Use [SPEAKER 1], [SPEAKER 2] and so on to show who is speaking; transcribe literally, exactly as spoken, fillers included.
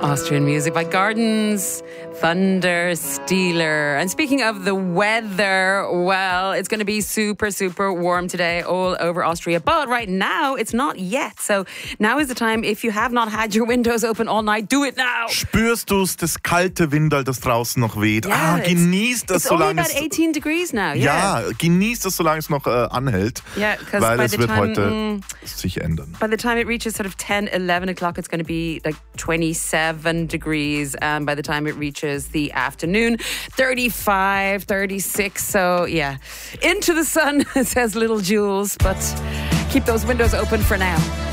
[SPEAKER 1] Austrian music by Gardens, Thunder, Steeler. And speaking of the weather, well, it's going to be super, super warm today all over Austria. But right now, it's not yet. So now is the time. If you have not had your windows open all night, do it now.
[SPEAKER 2] Spürst du es, das kalte Windel, das draußen noch weht?
[SPEAKER 1] Yeah,
[SPEAKER 2] ah, genießt es,
[SPEAKER 1] it's only
[SPEAKER 2] solange
[SPEAKER 1] about
[SPEAKER 2] es...
[SPEAKER 1] eighteen degrees now.
[SPEAKER 2] Ja,
[SPEAKER 1] Yeah,
[SPEAKER 2] genießt es, solange es noch äh, anhält.
[SPEAKER 1] yeah, because
[SPEAKER 2] weil
[SPEAKER 1] by
[SPEAKER 2] es
[SPEAKER 1] the
[SPEAKER 2] wird
[SPEAKER 1] time
[SPEAKER 2] heute
[SPEAKER 1] mm,
[SPEAKER 2] sich ändern.
[SPEAKER 1] by the time it reaches sort of ten, eleven o'clock, it's going to be like twenty-seven degrees. And by the time it reaches the afternoon, thirty-five, thirty-six. So yeah, into the sun, says Little Jules. But keep those windows open for now.